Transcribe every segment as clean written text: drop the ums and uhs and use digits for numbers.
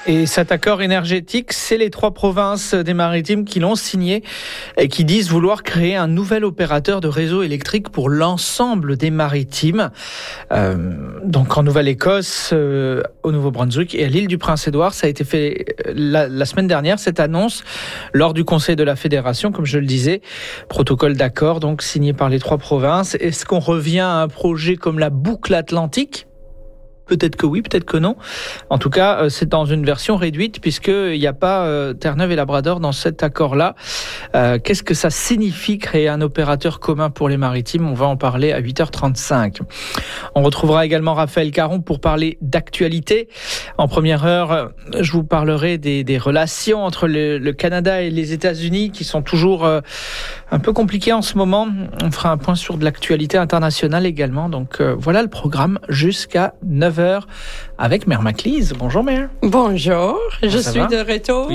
Et cet accord énergétique, c'est les 3 provinces des Maritimes qui l'ont signé et qui disent vouloir créer un nouvel opérateur de réseau électrique pour l'ensemble des Maritimes. Donc en Nouvelle-Écosse, au Nouveau-Brunswick et à l'île du Prince-Édouard, ça a été fait la semaine dernière, cette annonce, lors du Conseil de la Fédération, comme je le disais. Protocole d'accord, donc signé par les 3 provinces. Est-ce qu'on revient à un projet comme la boucle atlantique ? Peut-être que oui, peut-être que non. En tout cas, c'est dans une version réduite puisqu'il n'y a pas Terre-Neuve et Labrador dans cet accord-là. Qu'est-ce que ça signifie créer un opérateur commun pour les maritimes ? On va en parler à 8h35. On retrouvera également Raphaël Caron pour parler d'actualité. En première heure, je vous parlerai des relations entre le Canada et les États-Unis qui sont toujours un peu compliquées en ce moment. On fera un point sur de l'actualité internationale également. Donc voilà le programme jusqu'à 9h avec Mère Maclise. Bonjour Mère. Bonjour, je suis va? de retour.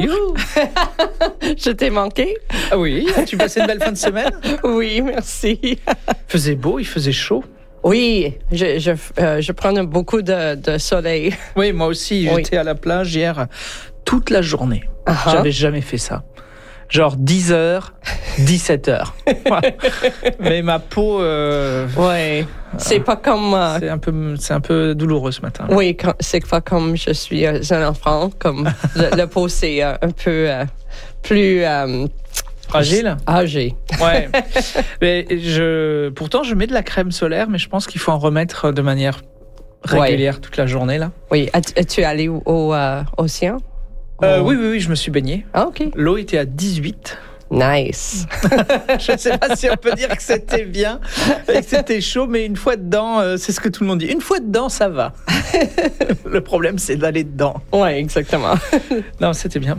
Je t'ai manqué. Ah oui, tu passais une belle fin de semaine? Oui, merci. Il faisait beau, il faisait chaud. Oui, je prenais beaucoup de soleil. Oui, moi aussi, j'étais à la plage hier toute la journée. J'avais jamais fait ça. Genre 10h, 17h. Mais ma peau... Ouais, c'est pas comme... C'est un peu douloureux ce matin. Oui, c'est pas comme je suis un enfant, comme le peau c'est un peu plus... Fragile? Âgé. Ouais. Mais pourtant, je mets de la crème solaire, mais je pense qu'il faut en remettre de manière régulière toute la journée, là. Oui. Es-tu allé au océan? Oui, je me suis baigné. Ah, OK. L'eau était à 18. Nice. Je ne sais pas si on peut dire que c'était bien et que c'était chaud, mais une fois dedans, c'est ce que tout le monde dit. Une fois dedans, ça va. Le problème, c'est d'aller dedans. Oui, exactement. Non, c'était bien.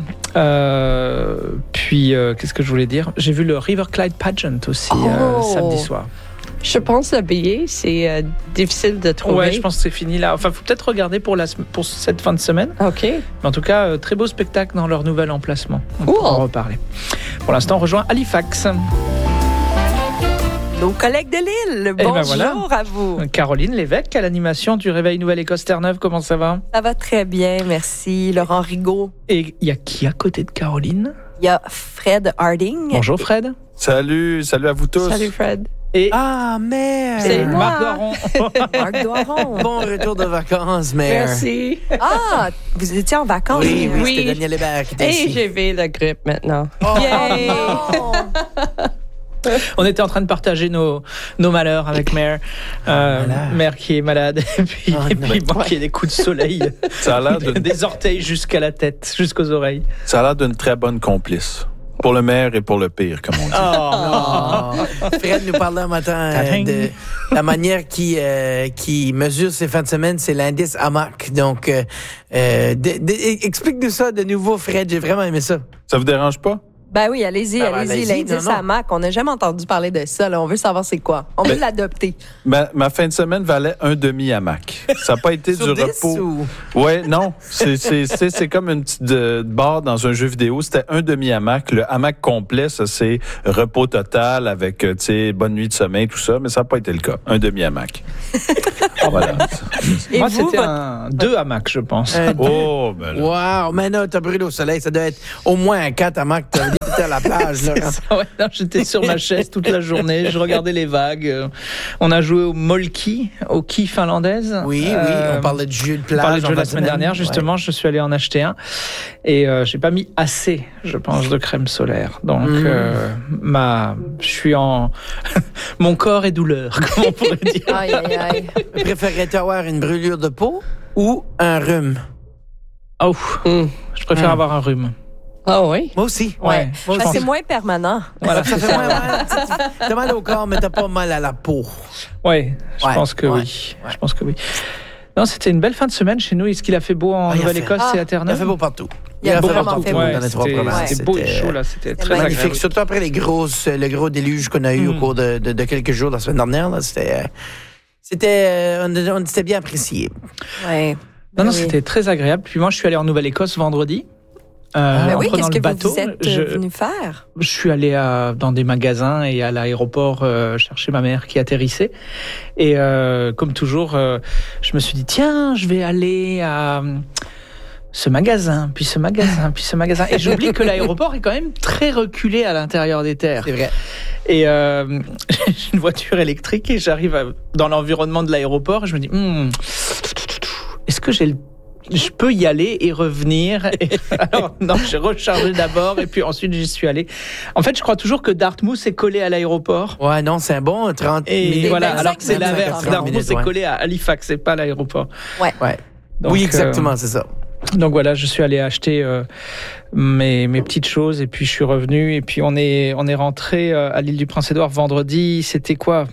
Puis, qu'est-ce que je voulais dire ? J'ai vu le River Clyde Pageant aussi samedi soir. Je pense que le billet, c'est difficile de trouver. Ouais, je pense que c'est fini là. Enfin, il faut peut-être regarder pour cette fin de semaine. OK. Mais en tout cas, très beau spectacle dans leur nouvel emplacement. On pourra en reparler. Pour l'instant, on rejoint Halifax. Nos collègues de Lille, bonjour à vous. Caroline Lévesque à l'animation du Réveil Nouvelle-Écosse Terre-Neuve, comment ça va? Ça va très bien, merci. Laurent Rigaud. Et il y a qui à côté de Caroline? Il y a Fred Harding. Bonjour Fred. Salut à vous tous. Salut Fred. Et mère! C'est Marc Doiron. Marc Doiron. Bon retour de vacances, mère. Merci. Ah, vous étiez en vacances? Oui, c'était Daniel Hébert qui était Et ici. j'ai vu la grippe maintenant. Yay! On était en train de partager nos malheurs avec Mère. Mère qui est malade et puis qui a des coups de soleil. Ça a l'air des orteils jusqu'à la tête, jusqu'aux oreilles. Ça a l'air d'une très bonne complice. Pour le meilleur et pour le pire, comme on dit. Fred nous parlait un matin de la manière qui mesure ses fins de semaine, c'est l'indice hamac. Donc, explique-nous ça de nouveau, Fred. J'ai vraiment aimé ça. Ça vous dérange pas? Ben oui, allez-y, l'indice non. hamac. On n'a jamais entendu parler de ça. Là. On veut savoir c'est quoi. On veut l'adopter. Ma fin de semaine valait un demi-hamac. Ça n'a pas été Sur du 10 repos. ou? Ouais, non. C'est comme une petite barre dans un jeu vidéo. C'était un demi-hamac. Le hamac complet, ça, c'est repos total avec, tu sais, bonne nuit de sommeil, tout ça. Mais ça n'a pas été le cas. Un demi-hamac. Voilà. Et Moi, vous, c'était deux hamacs, je pense. Oh, ben là. Wow, mais non, t'as brûlé au soleil. Ça doit être au moins un 4 hamacs. T'as à la plage, là. Non, j'étais sur ma chaise toute la journée, je regardais les vagues. On a joué au molki, au quai finlandaise. Oui, on parlait de jeu de plage. On parlait de jeu la semaine dernière, justement, je suis allé en acheter un. Et j'ai pas mis assez, je pense, de crème solaire. Donc, je suis en... Mon corps est douleur, comme on pourrait dire. Aïe, aïe, aïe. Préférerais-tu avoir une brûlure de peau ou un rhume? Oh, je préfère avoir un rhume. Ah oui? Moi aussi. Ouais. Parce que c'est moins permanent. Voilà, Ça fait moins mal. T'as mal au corps, mais t'as pas mal à la peau. Ouais, je pense que oui. Je pense que oui. Non, c'était une belle fin de semaine chez nous. Est-ce qu'il a fait beau en Nouvelle-Écosse et à Terre-Neuve? Il a fait beau partout. Il a fait vraiment partout fait beau. dans les 3 provinces. C'était beau et chaud, là. C'était très magnifique. agréable. Surtout après le gros déluge qu'on a eu au cours de quelques jours la semaine dernière. Là, on s'était bien apprécié. Ouais. Non, c'était très agréable. Puis moi, je suis allé en Nouvelle-Écosse vendredi. Mais oui, en prenant qu'est-ce le que vous bateau, êtes venu faire? Je suis allé dans des magasins et à l'aéroport chercher ma mère qui atterrissait. Et comme toujours, je me suis dit, tiens, je vais aller ce magasin, puis ce magasin, puis ce magasin. Et j'oublie que l'aéroport est quand même très reculé à l'intérieur des terres. C'est vrai. Et j'ai une voiture électrique et j'arrive dans l'environnement de l'aéroport et je me dis, est-ce que je peux y aller et revenir. Alors, non, j'ai rechargé d'abord et puis ensuite j'y suis allé. En fait, je crois toujours que Dartmouth est collé à l'aéroport. Ouais, non, c'est un bon 30 Et voilà, alors que c'est 25 l'inverse. Dartmouth est collé à Halifax, c'est pas l'aéroport. Ouais. Donc, oui, exactement, c'est ça. Donc voilà, je suis allé acheter mes petites choses et puis je suis revenu et puis on est rentré à l'île du Prince-Édouard vendredi. C'était quoi,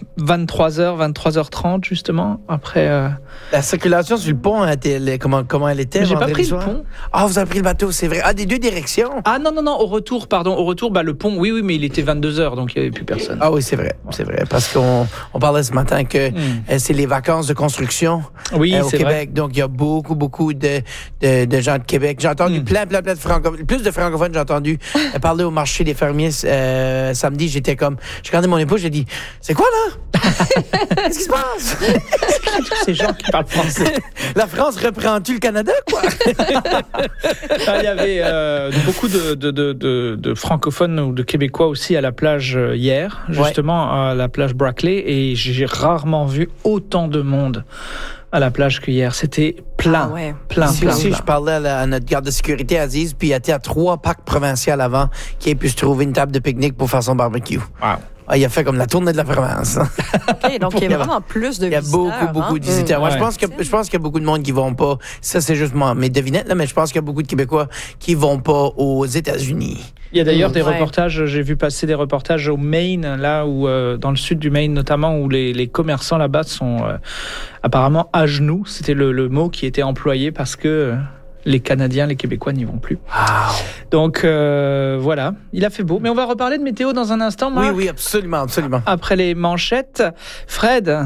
23h30 justement après. La circulation sur le pont, comment elle était? J'ai pas vendredi pris soir? le pont. Ah, vous avez pris le bateau, c'est vrai. Ah, des deux directions? Ah non, au retour, le pont, oui, mais il était 22h, donc il n'y avait plus personne. Ah oui, c'est vrai, parce qu'on parlait ce matin que c'est les vacances de construction Oui, au c'est Québec. vrai. Donc, il y a beaucoup de gens de Québec. J'ai entendu plein de francophones. Plus de francophones, j'ai entendu parler au marché des fermiers samedi. J'ai regardé mon épouse, j'ai dit, c'est quoi là? Qu'est-ce qui se passe? Tous ces gens qui parlent français. La France reprend-tu le Canada, quoi? Il y avait beaucoup de francophones ou de Québécois aussi à la plage hier, justement à la plage Brackley, et j'ai rarement vu autant de monde à la plage que hier. C'était plein, Ah ouais. plein. Je parlais à notre garde de sécurité, Aziz, puis il était à 3 parcs provinciaux avant qui ait pu se trouver une table de pique-nique pour faire son barbecue. Wow. Ah, il a fait comme la tournée de la province. OK, donc il y a vraiment plus de Il y a visiteurs. beaucoup de visiteurs. Moi, Ouais. je pense qu'il y a beaucoup de monde qui vont pas. Ça, c'est juste mes devinettes, là, mais je pense qu'il y a beaucoup de Québécois qui vont pas aux États-Unis. Il y a d'ailleurs des Ouais. reportages, j'ai vu passer des reportages au Maine, là où, dans le sud du Maine notamment, où les commerçants là-bas sont apparemment à genoux. C'était le mot qui était employé parce que les Canadiens, les Québécois n'y vont plus. Wow. Donc voilà, il a fait beau. Mais on va reparler de météo dans un instant, Marc. Oui, absolument. Après les manchettes, Fred,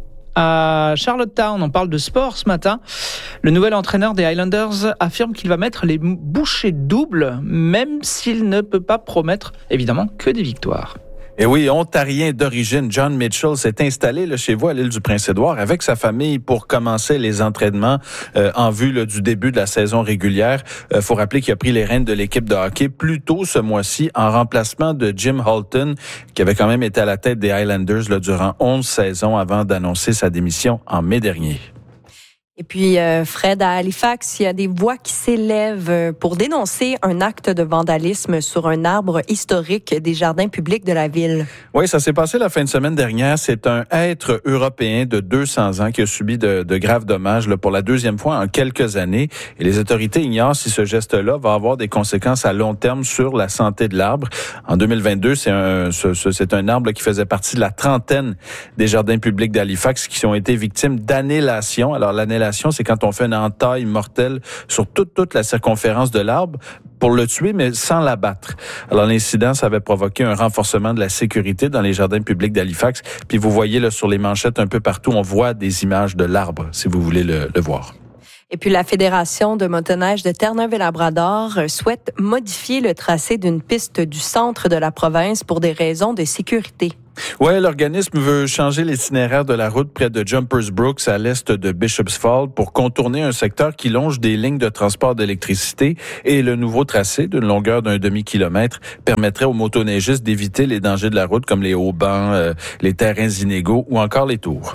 à Charlottetown, on parle de sport ce matin. Le nouvel entraîneur des Highlanders affirme qu'il va mettre les bouchées doubles, même s'il ne peut pas promettre, évidemment, que des victoires. Et oui, ontarien d'origine, John Mitchell s'est installé là, chez vous à l'île du Prince-Édouard avec sa famille pour commencer les entraînements en vue là, du début de la saison régulière. Faut rappeler qu'il a pris les rênes de l'équipe de hockey plus tôt ce mois-ci en remplacement de Jim Halton, qui avait quand même été à la tête des Highlanders là, durant 11 saisons avant d'annoncer sa démission en mai dernier. Et puis, Fred, à Halifax, il y a des voix qui s'élèvent pour dénoncer un acte de vandalisme sur un arbre historique des jardins publics de la ville. Oui, ça s'est passé la fin de semaine dernière. C'est un être européen de 200 ans qui a subi de graves dommages là, pour la deuxième fois en quelques années. Et les autorités ignorent si ce geste-là va avoir des conséquences à long terme sur la santé de l'arbre. En 2022, c'est un arbre là, qui faisait partie de la trentaine des jardins publics d'Halifax qui ont été victimes d'annihilation. Alors, l'annihilation, c'est quand on fait une entaille mortelle sur toute la circonférence de l'arbre pour le tuer, mais sans l'abattre. Alors, l'incident, ça avait provoqué un renforcement de la sécurité dans les jardins publics d'Halifax. Puis, vous voyez là sur les manchettes un peu partout, on voit des images de l'arbre, si vous voulez le voir. Et puis, la Fédération de motoneige de Terre-Neuve-et-Labrador souhaite modifier le tracé d'une piste du centre de la province pour des raisons de sécurité. Ouais, l'organisme veut changer l'itinéraire de la route près de Jumpers Brooks à l'est de Bishop's Fall pour contourner un secteur qui longe des lignes de transport d'électricité et le nouveau tracé d'une longueur d'un demi-kilomètre permettrait aux motoneigistes d'éviter les dangers de la route comme les haubans, les terrains inégaux ou encore les tours.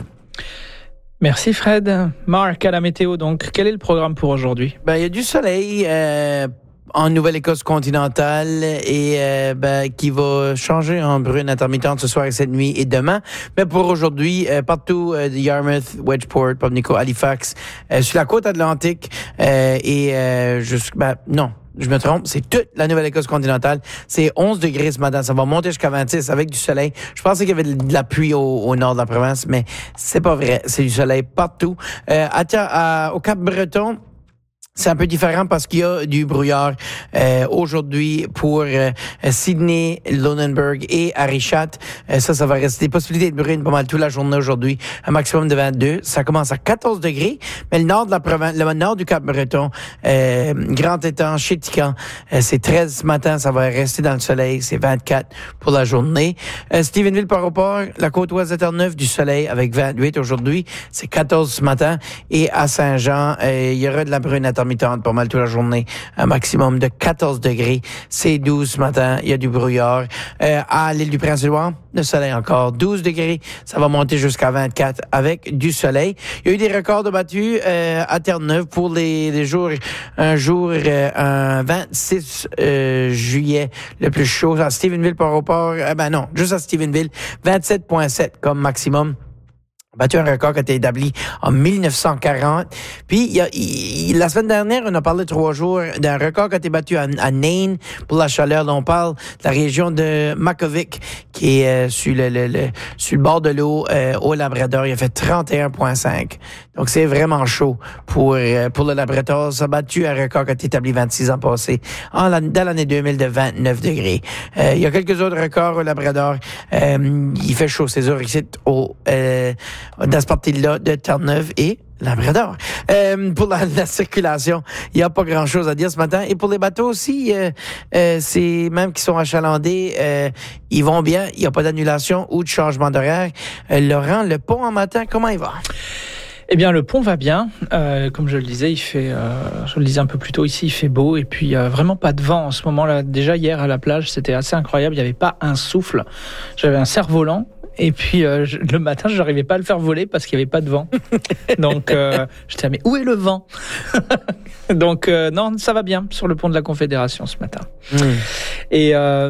Merci Fred. Marc, à la météo donc, quel est le programme pour aujourd'hui? Il y a du soleil en Nouvelle-Écosse continentale et qui va changer en bruine intermittente ce soir et cette nuit et demain. Mais pour aujourd'hui, partout Yarmouth, Wedgeport, Pubnico, Halifax, sur la côte atlantique non. Je me trompe, c'est toute la Nouvelle-Écosse continentale. C'est 11 degrés ce matin. Ça va monter jusqu'à 26 avec du soleil. Je pensais qu'il y avait de la pluie au nord de la province, mais c'est pas vrai. C'est du soleil partout. Au Cap-Breton, c'est un peu différent parce qu'il y a du brouillard aujourd'hui pour Sydney, Lunenburg et Arichat. Ça va rester possibilité de brune pas mal toute la journée aujourd'hui. Un maximum de 22. Ça commence à 14 degrés. Mais le nord de la province, le nord du Cap-Breton, Grand Étang, Chéticamp, c'est 13 ce matin. Ça va rester dans le soleil. C'est 24 pour la journée. Stephenville par rapport, la côte ouest de Terre-Neuve, du soleil avec 28 aujourd'hui. C'est 14 ce matin. Et à Saint-Jean, il y aura de la brune intermittente intermittentes pas mal toute la journée. Un maximum de 14 degrés. C'est 12 ce matin. Il y a du brouillard. À l'île du Prince-Édouard, le soleil encore. 12 degrés. Ça va monter jusqu'à 24 avec du soleil. Il y a eu des records de battus à Terre-Neuve pour les jours. Un 26 juillet, le plus chaud à Stephenville par rapport. Non, juste à Stephenville. 27,7 comme maximum. Battu un record qui a été établi en 1940. Puis, la semaine dernière, on a parlé 3 jours d'un record qui a été battu à Nain pour la chaleur. Là, on parle de la région de Makkovik, qui est sur le bord de l'eau au Labrador. Il a fait 31,5. Donc, c'est vraiment chaud pour le Labrador. Ça a battu un record qui a été établi 26 ans passés, dans l'année 2000 de 29 degrés. Il y a quelques autres records au Labrador. Il fait chaud, ces heures ici dans cette partie-là de Terre-Neuve et Labrador. Pour la circulation, il n'y a pas grand-chose à dire ce matin. Et pour les bateaux aussi, c'est même qui sont achalandés, ils vont bien. Il n'y a pas d'annulation ou de changement d'horaire. Laurent, le pont en matin, comment il va? Eh bien, le pont va bien. Comme je le disais, je le disais un peu plus tôt ici, il fait beau. Et puis, vraiment pas de vent en ce moment-là. Déjà, hier, à la plage, c'était assez incroyable. Il n'y avait pas un souffle. J'avais un cerf-volant. Et puis, le matin, je n'arrivais pas à le faire voler parce qu'il n'y avait pas de vent. Donc, j'étais mais où est le vent? Donc, non, ça va bien sur le pont de la Confédération ce matin. Et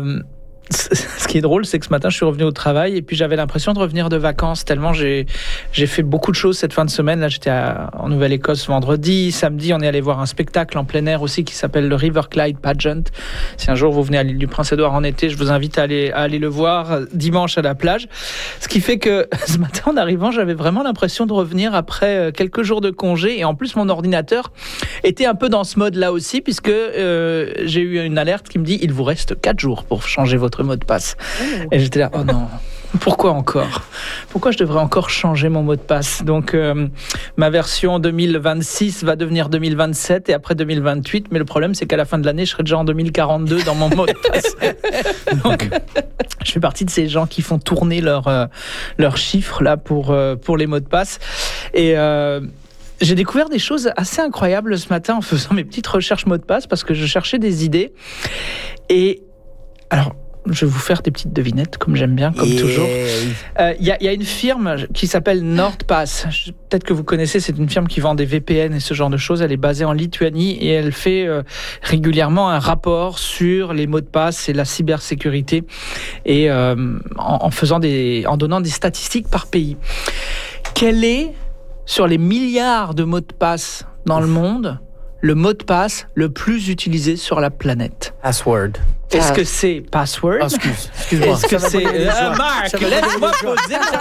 ce qui est drôle, c'est que ce matin, je suis revenu au travail et puis j'avais l'impression de revenir de vacances tellement j'ai fait beaucoup de choses cette fin de semaine. Là, j'étais en Nouvelle-Écosse vendredi. Samedi, on est allé voir un spectacle en plein air aussi qui s'appelle le River Clyde Pageant. Si un jour vous venez à l'île du Prince-Édouard en été, je vous invite à aller le voir dimanche à la plage. Ce qui fait que ce matin, en arrivant, j'avais vraiment l'impression de revenir après quelques jours de congé. Et en plus, mon ordinateur était un peu dans ce mode-là aussi puisque j'ai eu une alerte qui me dit « Il vous reste 4 jours pour changer votre mot de passe. » Et j'étais là, oh non, pourquoi encore? Pourquoi je devrais encore changer mon mot de passe? Donc, ma version 2026 va devenir 2027 et après 2028. Mais le problème, c'est qu'à la fin de l'année, je serai déjà en 2042 dans mon mot de passe. Donc, je fais partie de ces gens qui font tourner leurs chiffres là pour les mots de passe. Et j'ai découvert des choses assez incroyables ce matin en faisant mes petites recherches mots de passe parce que je cherchais des idées. Et alors, je vais vous faire des petites devinettes, comme j'aime bien, comme toujours. Il y a une firme qui s'appelle NordPass. Peut-être que vous connaissez, c'est une firme qui vend des VPN et ce genre de choses. Elle est basée en Lituanie et elle fait régulièrement un rapport sur les mots de passe et la cybersécurité et en donnant des statistiques par pays. Quel est, sur les milliards de mots de passe dans le monde, le mot de passe le plus utilisé sur la planète? Password. Est-ce que c'est password? Oh, excuse-moi. Est-ce que c'est... Marc, laisse-moi poser la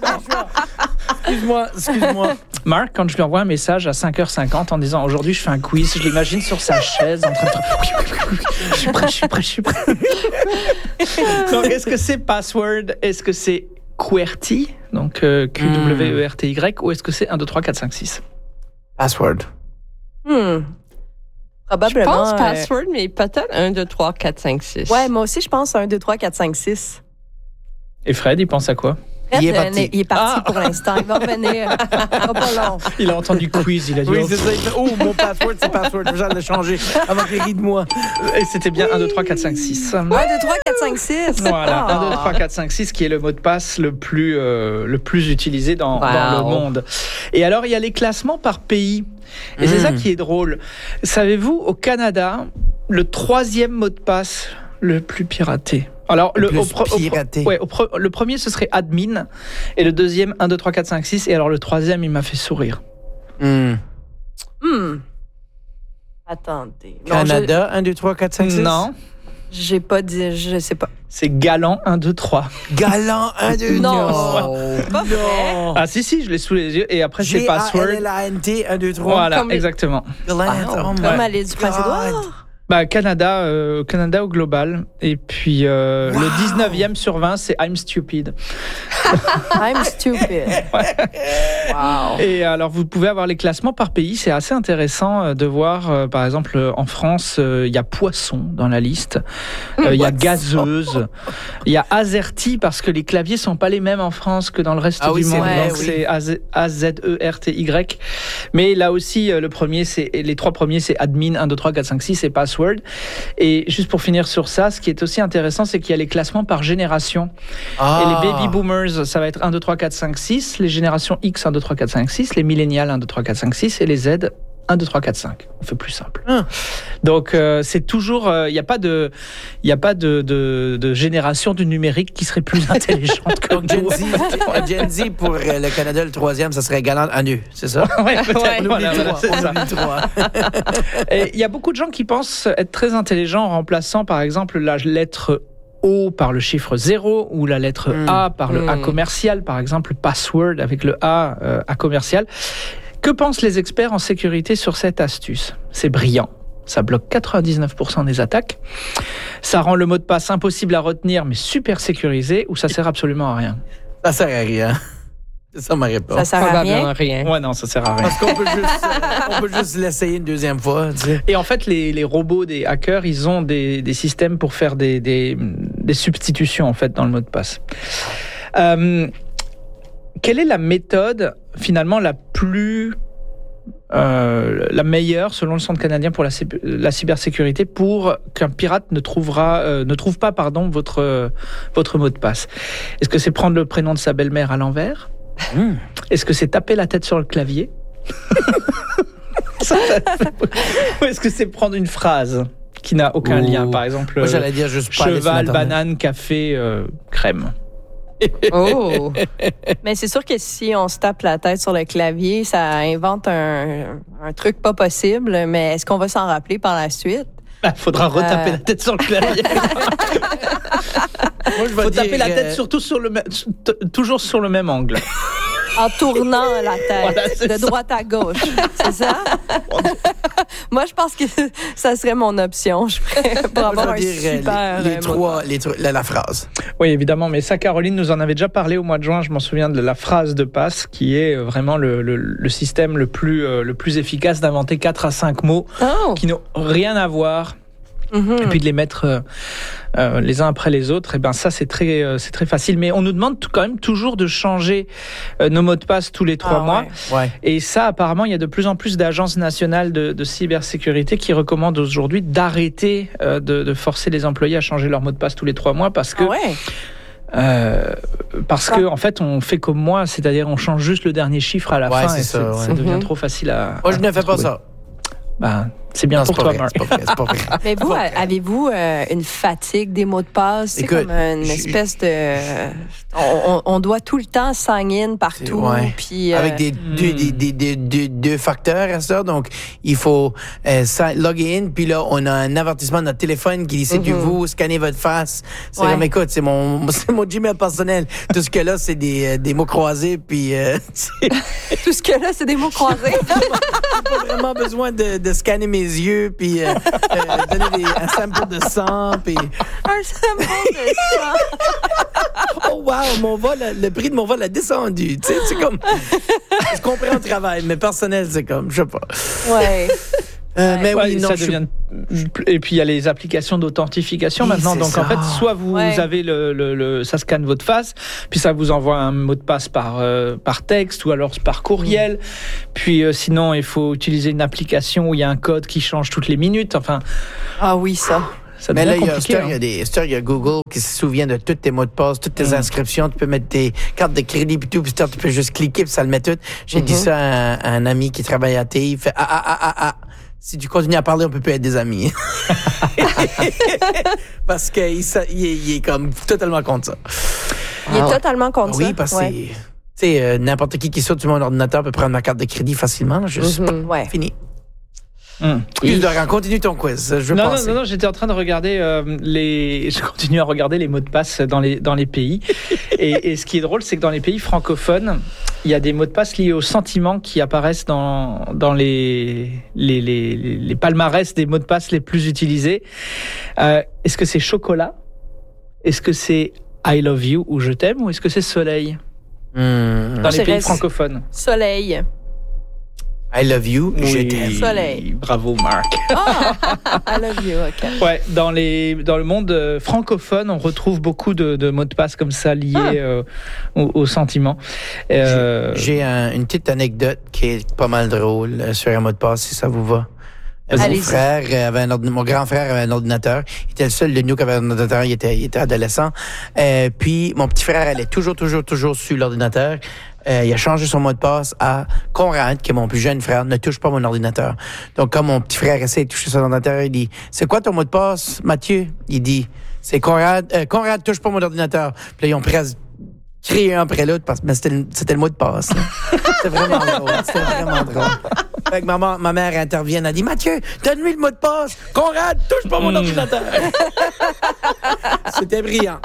question. Excuse-moi. Marc, quand je lui envoie un message à 5h50 en disant « Aujourd'hui, je fais un quiz », je l'imagine sur sa chaise en train de... Je suis prêt. Donc, est-ce que c'est password? Est-ce que c'est QWERTY? Donc, QWERTY. Ou est-ce que c'est 1, 2, 3, 4, 5, 6? Password. Probablement. Je pense password, mais peut-être 1, 2, 3, 4, 5, 6. Ouais, moi aussi, je pense 1, 2, 3, 4, 5, 6. Et Fred, il pense à quoi? Fred, Il est parti. Pour l'instant. Il va revenir. Pas long. Il a entendu quiz, il a dit... Oui, c'est ça. Il fait, oh, mon password, c'est password. J'allais le changer avant qu'il rie de moi. Et c'était bien 1, 2, 3, 4, 5, 6. 1, 2, 3, 4, 5, 6. Voilà, 1, 2, 3, 4, 5, 6, qui est le mot de passe le plus utilisé dans le monde. Et alors, il y a les classements par pays. Et c'est ça qui est drôle. Savez-vous, au Canada, le 3e mot de passe le plus piraté. Alors, le premier, ce serait admin. Et le deuxième, 1, 2, 3, 4, 5, 6. Et alors, le troisième, il m'a fait sourire. Attendez. Canada, 1, 2, 3, 4, 5, 6? Non. J'ai pas dit, je sais pas. C'est galant 1, 2, 3. Galant 1, 2, Non. Pas vrai. Ah si, je l'ai sous les yeux. Et après, c'est password. G-A-L-L-A-N-T, 1, 2, 3. Voilà, Comme exactement. Galant, Comme à l'île du Prince-Édouard. Canada au global. Et puis le 19e sur 20, c'est I'm Stupid. I'm stupid. Wow. Et alors, vous pouvez avoir les classements par pays. C'est assez intéressant de voir, par exemple, en France, il y a Poisson dans la liste. Il y a Gazeuse. Il y a Azerty, parce que les claviers sont pas les mêmes en France que dans le reste du monde. vrai, Donc, c'est Azerty. Mais là aussi, les trois premiers, c'est Admin 1, 2, 3, 4, 5, 6 et Password. Et juste pour finir sur ça, ce qui est aussi intéressant, c'est qu'il y a les classements par génération. Et les baby boomers, ça va être 1, 2, 3, 4, 5, 6. Les générations X, 1, 2, 3, 4, 5, 6. Les millénials, 1, 2, 3, 4, 5, 6. Et les Z, 1, 2, 3, 4, 5. On fait plus simple. Donc, c'est toujours... Il n'y a pas de génération du numérique qui serait plus intelligente que Donc, Gen Z, pour le Canada, le 3e, ça serait galant à nu, c'est ça? Ouais, peut-être. Ouais. Voilà, c'est ça. On oublie 3. Et il y a beaucoup de gens qui pensent être très intelligents en remplaçant, par exemple, la lettre O par le chiffre 0 ou la lettre A par le A commercial, par exemple, password avec le A commercial. Que pensent les experts en sécurité sur cette astuce? C'est brillant. Ça bloque 99% des attaques. Ça rend le mot de passe impossible à retenir, mais super sécurisé, ou ça sert absolument à rien? Ça sert à rien. C'est ça ma réponse. Ça sert à Probablement rien. rien. Ouais, non, ça sert à rien. Parce qu'on peut juste l'essayer une deuxième fois. Tu sais. Et en fait, les robots des hackers, ils ont des systèmes pour faire des substitutions en fait dans le mot de passe. Quelle est la méthode finalement la meilleure selon le Centre canadien pour la cybersécurité pour qu'un pirate ne trouve pas votre mot de passe? Est-ce que c'est prendre le prénom de sa belle-mère à l'envers? Est-ce que c'est taper la tête sur le clavier? Ou est-ce que c'est prendre une phrase qui n'a aucun lien? Par exemple, Moi, j'allais dire juste pas cheval, banane, café, crème. Oh! Mais c'est sûr que si on se tape la tête sur le clavier, ça invente un truc pas possible. Mais est-ce qu'on va s'en rappeler par la suite? Il faudra retaper la tête sur le clavier. Moi, je vais Faut dire, taper la tête surtout toujours sur le même angle. En tournant la tête Voilà, c'est de ça. droite à gauche. C'est ça? Moi, je pense que ça serait mon option. Je ferais pour moi, avoir un je vais dire, super la phrase. Oui, évidemment, mais ça, Caroline nous en avait déjà parlé au mois de juin. Je m'en souviens de la phrase de passe qui est vraiment le système le plus efficace d'inventer 4 à 5 mots qui n'ont rien à voir. Et puis de les mettre les uns après les autres, et ben ça c'est très facile. Mais on nous demande quand même toujours de changer nos mots de passe tous les 3 mois. Ouais. Et ça, apparemment, il y a de plus en plus d'agences nationales de cybersécurité qui recommandent aujourd'hui d'arrêter de forcer les employés à changer leur mot de passe tous les 3 mois parce que que en fait on fait comme moi, c'est-à-dire on change juste le dernier chiffre à la fin c'est et ça, ça devient trop facile à. Moi, je ne fais pas trouver. ça. Ben, c'est bien Non, pour c'est toi, pas vrai, Marc. c'est pas vrai. Mais vous, avez-vous une fatigue des mots de passe? C'est Écoute, comme une espèce de... On doit tout le temps sign in partout. Ouais. Puis, Avec deux facteurs à ça. Donc, il faut login in, puis là, on a un avertissement de notre téléphone qui dit c'est du vous, scannez votre face. C'est comme, écoute, c'est mon Gmail personnel. Tout ce que là, c'est des mots croisés, puis tout ce que là, c'est des mots croisés. j'ai pas vraiment besoin de scanner mes yeux, puis donner un sample de sang, puis... Un symbole de ça. Oh wow, le prix de mon vol a descendu. Tu sais, c'est comme... Je comprends le travail, mais personnel, c'est comme, je sais pas. Ouais. Mais Ouais, oui, non, ça devient... Et puis il y a les applications d'authentification Oui, maintenant. c'est Donc ça. en fait, soit vous avez ça scanne votre face, puis ça vous envoie un mot de passe par texte ou alors par courriel. Puis sinon, il faut utiliser une application où il y a un code qui change toutes les minutes. Enfin, Ah oui, ça. ça mais devient là, compliqué. il y a Google qui se souvient de tous tes mots de passe, toutes tes inscriptions. Tu peux mettre tes cartes de crédit et tout, puis tu peux juste cliquer puis ça le met tout. J'ai dit ça à un ami qui travaille à TI. Il fait si tu continues à parler, on peut plus être des amis. Parce qu'il est comme totalement contre ça. Il est totalement contre ça. Oui, parce que tu sais, n'importe qui saute sur mon ordinateur peut prendre ma carte de crédit facilement. Là, juste Ouais. fini. Plus de rien. Continue ton quiz. Je veux passer. Non, j'étais en train de regarder je continue à regarder les mots de passe dans les pays. et ce qui est drôle, c'est que dans les pays francophones, il y a des mots de passe liés aux sentiments qui apparaissent dans les palmarès des mots de passe les plus utilisés. Est-ce que c'est chocolat? Est-ce que c'est I love you ou je t'aime? Ou est-ce que c'est soleil? Dans les pays francophones. Soleil. I love you, je Oui, t'aime. Soleil. Bravo, Marc. I love you, OK. Ouais, dans le monde francophone, on retrouve beaucoup de mots de passe comme ça liés aux sentiments. J'ai une petite anecdote qui est pas mal drôle sur un mot de passe, si ça vous va. Mon grand frère avait un ordinateur. Il était le seul de nous qui avait un ordinateur. Il était adolescent. Puis mon petit frère allait toujours sur l'ordinateur. Il a changé son mot de passe à Conrad, qui est mon plus jeune frère. Ne touche pas mon ordinateur. Donc, comme mon petit frère essaie de toucher son ordinateur, il dit, c'est quoi ton mot de passe, Mathieu? Il dit, c'est Conrad. Conrad, touche pas mon ordinateur. Puis là, ils ont presque crié un après l'autre mais c'était le mot de passe. C'était vraiment drôle. Fait que ma mère intervient, elle dit, Mathieu, donne-lui le mot de passe. Conrad, touche pas mon ordinateur. C'était brillant.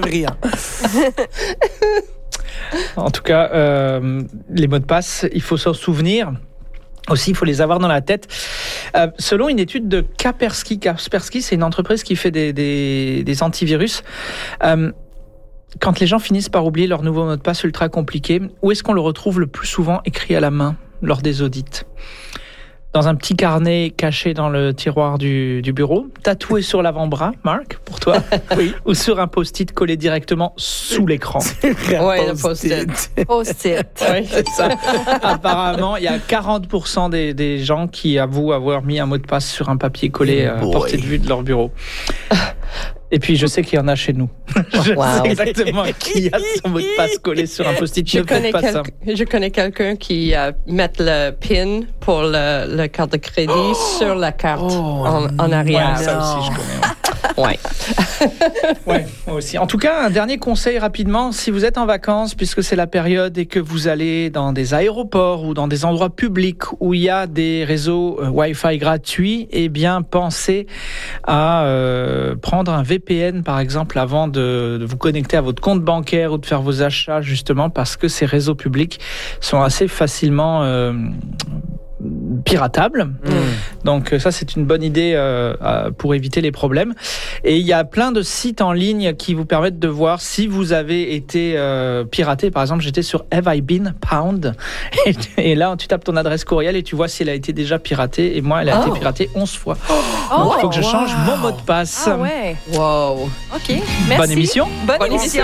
En tout cas, les mots de passe, il faut s'en souvenir. Aussi, il faut les avoir dans la tête. Selon une étude de Kaspersky, c'est une entreprise qui fait des antivirus. Quand les gens finissent par oublier leur nouveau mot de passe ultra compliqué, où est-ce qu'on le retrouve le plus souvent écrit à la main lors des audits? Dans un petit carnet caché dans le tiroir du bureau, tatoué sur l'avant-bras, Marc, pour toi, oui, ou sur un post-it collé directement sous l'écran. Oui, le post-it. Post-it. Oui, c'est ça. Apparemment, il y a 40% des gens qui avouent avoir mis un mot de passe sur un papier collé à portée de vue de leur bureau. Et puis, je sais qu'il y en a chez nous. Je sais exactement qui a son mot de passe collé sur un post-it. Je connais quelqu'un qui met le PIN pour le carte de crédit sur la carte en arrière. Ouais, ça aussi, je connais. Ouais. Ouais, moi aussi. En tout cas, un dernier conseil rapidement, si vous êtes en vacances, puisque c'est la période et que vous allez dans des aéroports ou dans des endroits publics où il y a des réseaux Wi-Fi gratuits, eh bien, pensez à prendre un VPN, par exemple, avant de vous connecter à votre compte bancaire ou de faire vos achats, justement, parce que ces réseaux publics sont assez facilement piratable. Donc ça, c'est une bonne idée pour éviter les problèmes. Et il y a plein de sites en ligne qui vous permettent de voir si vous avez été piraté. Par exemple, j'étais sur Have I Been Pwned et là, tu tapes ton adresse courriel et tu vois si elle a été déjà piratée. Et moi, elle a été piratée 11 fois. Donc, il faut que je change mon mot de passe. Ah ouais. Wow. OK. Merci. Bonne émission. Bonne émission.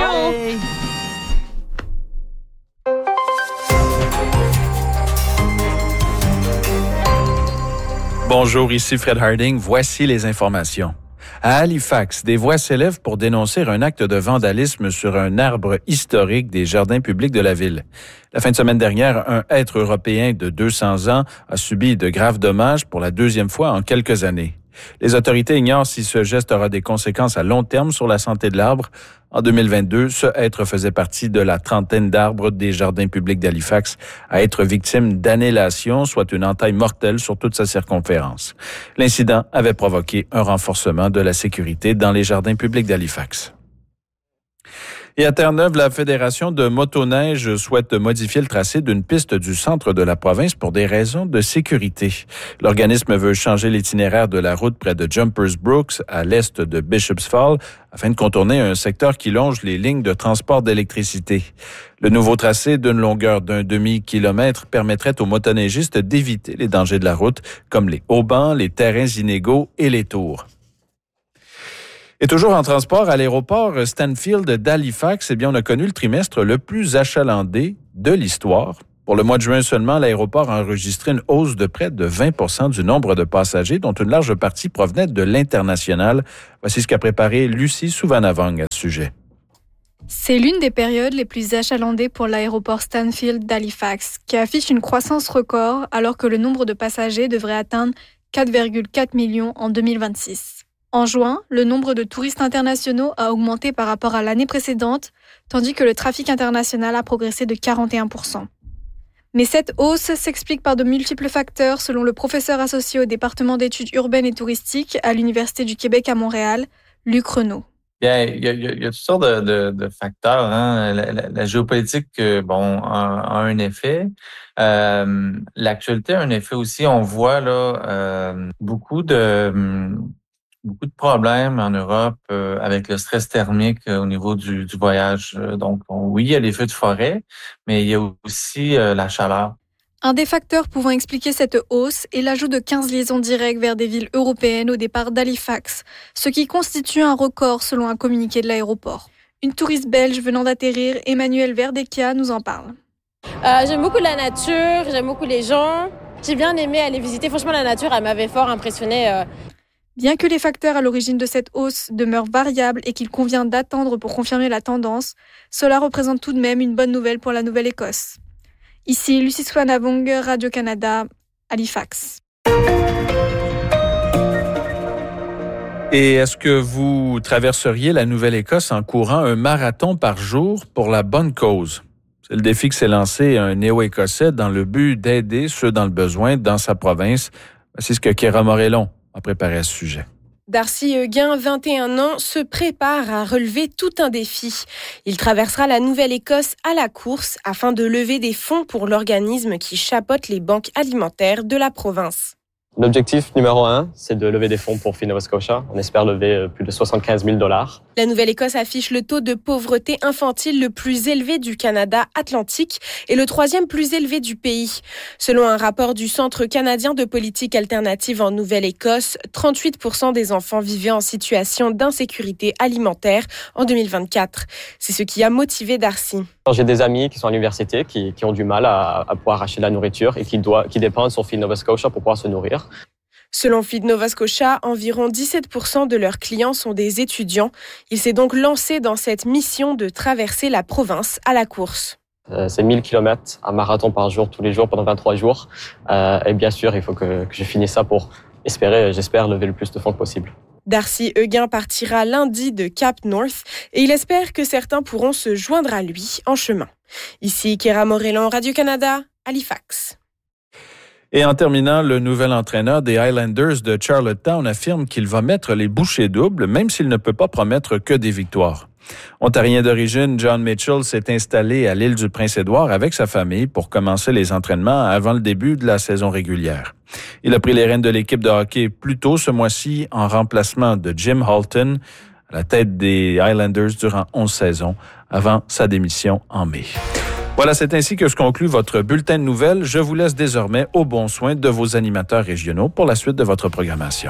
Bonjour, ici Fred Harding. Voici les informations. À Halifax, des voix s'élèvent pour dénoncer un acte de vandalisme sur un arbre historique des jardins publics de la ville. La fin de semaine dernière, un être européen de 200 ans a subi de graves dommages pour la deuxième fois en quelques années. Les autorités ignorent si ce geste aura des conséquences à long terme sur la santé de l'arbre. En 2022, ce être faisait partie de la trentaine d'arbres des jardins publics d'Halifax à être victime d'annihilation, soit une entaille mortelle sur toute sa circonférence. L'incident avait provoqué un renforcement de la sécurité dans les jardins publics d'Halifax. Et à Terre-Neuve, la Fédération de motoneige souhaite modifier le tracé d'une piste du centre de la province pour des raisons de sécurité. L'organisme veut changer l'itinéraire de la route près de Jumpers Brooks, à l'est de Bishop's Fall, afin de contourner un secteur qui longe les lignes de transport d'électricité. Le nouveau tracé d'une longueur d'un demi-kilomètre permettrait aux motoneigistes d'éviter les dangers de la route, comme les haubans, les terrains inégaux et les tours. Et toujours en transport, à l'aéroport Stanfield d'Halifax, eh bien, on a connu le trimestre le plus achalandé de l'histoire. Pour le mois de juin seulement, l'aéroport a enregistré une hausse de près de 20% du nombre de passagers, dont une large partie provenait de l'international. Voici ce qu'a préparé Lucie Souvanavang à ce sujet. C'est l'une des périodes les plus achalandées pour l'aéroport Stanfield d'Halifax, qui affiche une croissance record alors que le nombre de passagers devrait atteindre 4,4 millions en 2026. En juin, le nombre de touristes internationaux a augmenté par rapport à l'année précédente, tandis que le trafic international a progressé de 41%. Mais cette hausse s'explique par de multiples facteurs, selon le professeur associé au département d'études urbaines et touristiques à l'Université du Québec à Montréal, Luc Renaud. Il y a toutes sortes de facteurs. Hein. La géopolitique, a un effet. L'actualité a un effet aussi. On voit là beaucoup de problèmes en Europe avec le stress thermique au niveau du voyage. Donc, oui, il y a les feux de forêt, mais il y a aussi la chaleur. Un des facteurs pouvant expliquer cette hausse est l'ajout de 15 liaisons directes vers des villes européennes au départ d'Halifax, ce qui constitue un record selon un communiqué de l'aéroport. Une touriste belge venant d'atterrir, Emmanuelle Verdecchia, nous en parle. J'aime beaucoup la nature, j'aime beaucoup les gens. J'ai bien aimé aller visiter. Franchement, la nature, elle m'avait fort impressionnée. Bien que les facteurs à l'origine de cette hausse demeurent variables et qu'il convient d'attendre pour confirmer la tendance, cela représente tout de même une bonne nouvelle pour la Nouvelle-Écosse. Ici, Lucie Swanavong, Radio-Canada, Halifax. Et est-ce que vous traverseriez la Nouvelle-Écosse en courant un marathon par jour pour la bonne cause? C'est le défi que s'est lancé un néo-écossais dans le but d'aider ceux dans le besoin dans sa province. C'est ce que Kéra Morellon a préparé à ce sujet. Darcy Euguin, 21 ans, se prépare à relever tout un défi. Il traversera la Nouvelle-Écosse à la course afin de lever des fonds pour l'organisme qui chapeaute les banques alimentaires de la province. L'objectif numéro 1, c'est de lever des fonds pour Feed Nova Scotia. On espère lever plus de 75 000 $. La Nouvelle-Écosse affiche le taux de pauvreté infantile le plus élevé du Canada atlantique et le 3e plus élevé du pays. Selon un rapport du Centre canadien de politique alternative en Nouvelle-Écosse, 38% des enfants vivaient en situation d'insécurité alimentaire en 2024. C'est ce qui a motivé Darcy. J'ai des amis qui sont à l'université, qui ont du mal à pouvoir acheter de la nourriture et qui dépendent sur Feed Nova Scotia pour pouvoir se nourrir. Selon Feed Nova Scotia, environ 17% de leurs clients sont des étudiants. Il s'est donc lancé dans cette mission de traverser la province à la course. C'est 1000 km, un marathon par jour, tous les jours, pendant 23 jours. Et bien sûr, il faut que je finisse ça pour j'espère, lever le plus de fonds possible. Darcy Euguin partira lundi de Cap North et il espère que certains pourront se joindre à lui en chemin. Ici, Kéra Morellon, Radio-Canada, Halifax. Et en terminant, le nouvel entraîneur des Highlanders de Charlottetown affirme qu'il va mettre les bouchées doubles, même s'il ne peut pas promettre que des victoires. Ontarien d'origine, John Mitchell s'est installé à l'île du Prince-Édouard avec sa famille pour commencer les entraînements avant le début de la saison régulière. Il a pris les rênes de l'équipe de hockey plus tôt ce mois-ci en remplacement de Jim Halton, à la tête des Highlanders durant 11 saisons, avant sa démission en mai. Voilà, c'est ainsi que se conclut votre bulletin de nouvelles. Je vous laisse désormais au bon soin de vos animateurs régionaux pour la suite de votre programmation.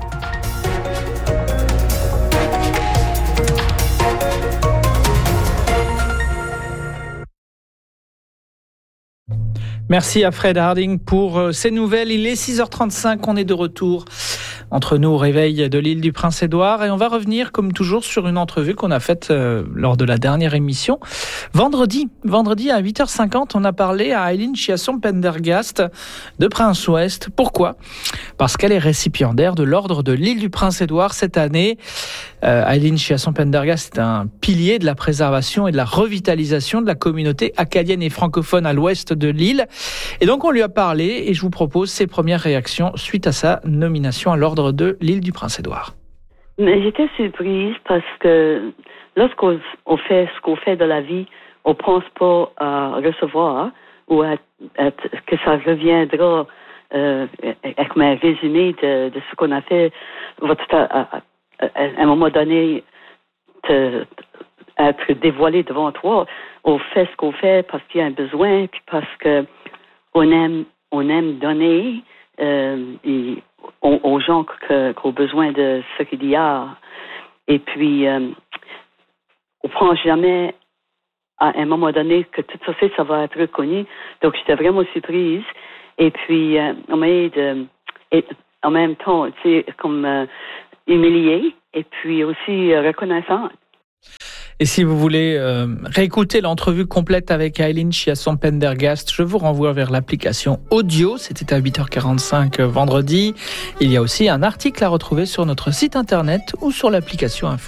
Merci à Fred Harding pour ces nouvelles. Il est 6h35, on est de retour entre nous au réveil de l'île du Prince-Édouard et on va revenir comme toujours sur une entrevue qu'on a faite lors de la dernière émission. Vendredi à 8h50, on a parlé à Eileen Chiasson-Pendergast de Prince-Ouest. Pourquoi ? Parce qu'elle est récipiendaire de l'ordre de l'île du Prince-Édouard cette année. Eileen Chiasson-Pendergast est un pilier de la préservation et de la revitalisation de la communauté acadienne et francophone à l'ouest de l'île. Et donc on lui a parlé et je vous propose ses premières réactions suite à sa nomination à l'ordre de l'île du Prince-Édouard. J'étais surprise parce que lorsqu'on fait ce qu'on fait de la vie, on ne pense pas à recevoir ou que ça reviendra avec un résumé de ce qu'on a fait. À un moment donné, être dévoilé devant toi, on fait ce qu'on fait parce qu'il y a un besoin, puis parce que on aime donner aux gens qui ont besoin de ce qu'il y a. Et puis, on prend jamais à un moment donné que tout ça va être reconnu. Donc, j'étais vraiment surprise. Et puis, on m'aide en même temps, tu sais, comme humiliée et puis aussi reconnaissante. Et si vous voulez réécouter l'entrevue complète avec Eileen Chiasson-Pendergast, je vous renvoie vers l'application audio. C'était à 8h45 vendredi. Il y a aussi un article à retrouver sur notre site internet ou sur l'application Info.